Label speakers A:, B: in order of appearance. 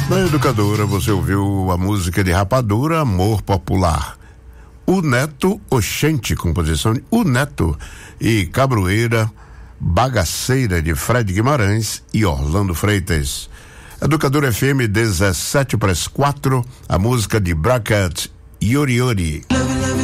A: Na Educadora você ouviu a música de Rapadura, Amor Popular. O Neto, Oxente, composição de O Neto, e Cabroeira, Bagaceira, de Fred Guimarães e Orlando Freitas. Educadora FM 17 para as 4, a música de Bracket, Yori Yori.